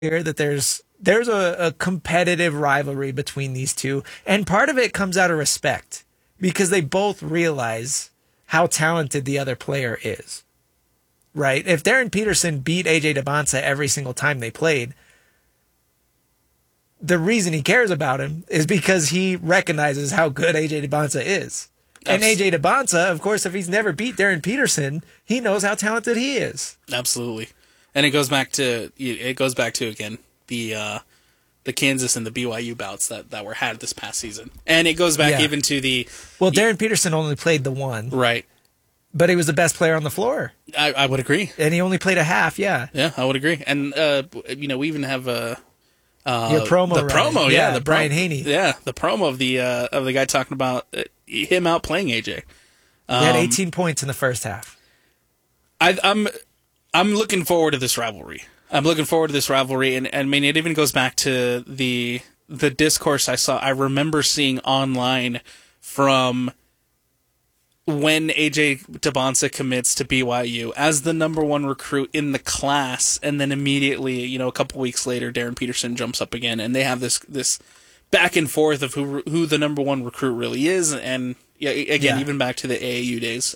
clear that there's a competitive rivalry between these two, and part of it comes out of respect because they both realize how talented the other player is. Right? If Darren Peterson beat AJ DeBonsa every single time they played, the reason he cares about him is because he recognizes how good AJ DeBonsa is. And AJ DeBonsa, of course, if he's never beat Darren Peterson, he knows how talented he is. Absolutely. And it goes back to again the Kansas and the BYU bouts that were had this past season. And it goes back even to Darren Peterson only played the one. Right. But he was the best player on the floor. I would agree. And he only played a half, Yeah, I would agree. And, we even have your promo. The promo, yeah. The Brian Haney. Yeah, the promo of the guy talking about him outplaying AJ. He had 18 points in the first half. I'm looking forward to this rivalry. And I mean, it even goes back to the discourse I remember seeing online from when AJ DeBonsa commits to BYU as the number one recruit in the class, and then immediately, a couple weeks later, Darren Peterson jumps up again, and they have this back and forth of who the number one recruit really is, and even back to the AAU days.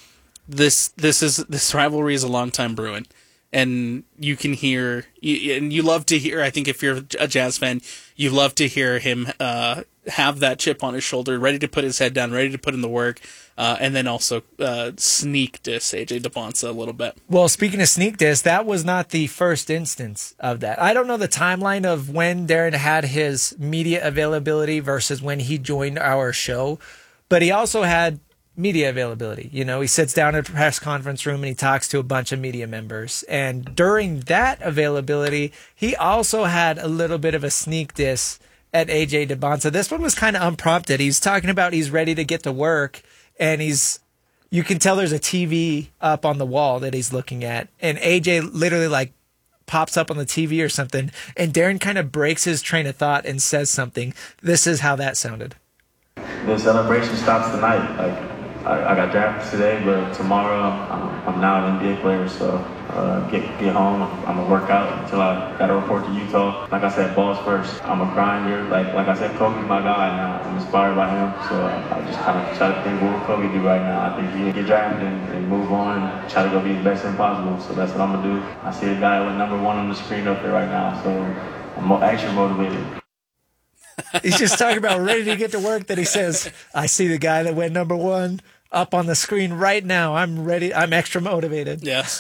This rivalry is a long time brewing, and you can hear, and you love to hear. I think if you're a Jazz fan, you love to hear him have that chip on his shoulder, ready to put his head down, ready to put in the work, and then also sneak diss AJ DeBonsa a little bit. Well, speaking of sneak diss, that was not the first instance of that. I don't know the timeline of when Darren had his media availability versus when he joined our show, but he also had media availability. He sits down in a press conference room and he talks to a bunch of media members. And during that availability, he also had a little bit of a sneak diss at AJ DeBonsa. This one was kind of unprompted. He's talking about he's ready to get to work, and you can tell there's a TV up on the wall that he's looking at, and AJ literally pops up on the TV or something, and Darren kind of breaks his train of thought and says something. This is how that sounded. The celebration stops tonight. I got drafted today, but tomorrow I'm now an NBA player, so get home. I'm gonna work out until I gotta report to Utah. Like I said, balls first. I'm a grinder. Like I said, Kobe's my guy now. I'm inspired by him, so I just kind of try to think what would Kobe do right now. I think he get drafted and move on and try to go be the best thing possible. So that's what I'm gonna do. I see a guy with number one on the screen up there right now, so I'm extra motivated. He's just talking about ready to get to work. That he says, I see the guy that went number one up on the screen right now. I'm ready. I'm extra motivated. Yes.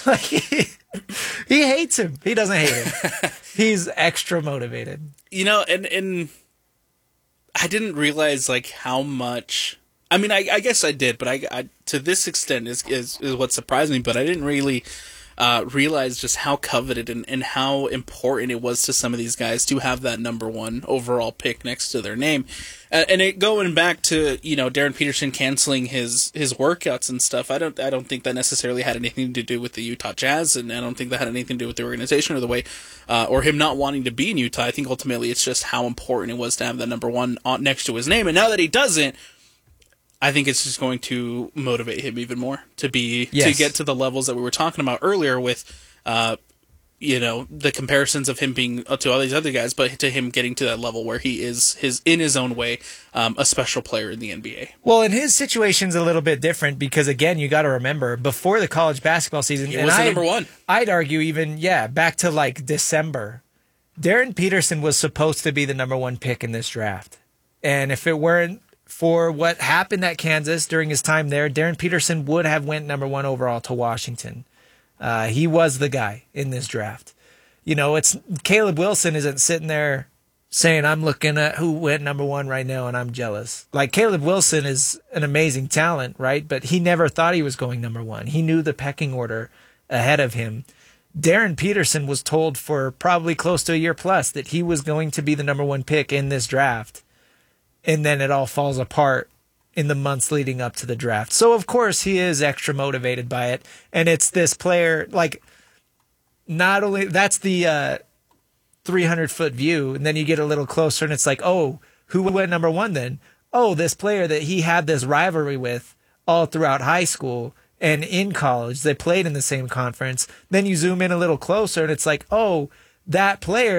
He hates him. He doesn't hate him. He's extra motivated. And I didn't realize how much. I mean, I guess I did, but I to this extent is what surprised me. But I didn't really realize just how coveted and how important it was to some of these guys to have that number one overall pick next to their name. And it going back to, Darren Peterson canceling his workouts and stuff, I don't think that necessarily had anything to do with the Utah Jazz, and I don't think that had anything to do with the organization or the way, or him not wanting to be in Utah. I think ultimately it's just how important it was to have that number one next to his name. And now that he doesn't, I think it's just going to motivate him even more to get to the levels that we were talking about earlier with, the comparisons of him being to all these other guys, but to him getting to that level where he is in his own way, a special player in the NBA. Well, and his situation's a little bit different because, again, you got to remember before the college basketball season, he was the number one. I'd argue even, back to December, Darren Peterson was supposed to be the number one pick in this draft. And if it weren't for what happened at Kansas during his time there, Darren Peterson would have went number one overall to Washington. He was the guy in this draft. It's Caleb Wilson isn't sitting there saying, I'm looking at who went number one right now and I'm jealous. Caleb Wilson is an amazing talent, right? But he never thought he was going number one. He knew the pecking order ahead of him. Darren Peterson was told for probably close to a year plus that he was going to be the number one pick in this draft. And then it all falls apart in the months leading up to the draft. So, of course, he is extra motivated by it. And it's this player, not only, that's the 300-foot view, and then you get a little closer, and it's who went number one then? Oh, this player that he had this rivalry with all throughout high school and in college. They played in the same conference. Then you zoom in a little closer, and it's that player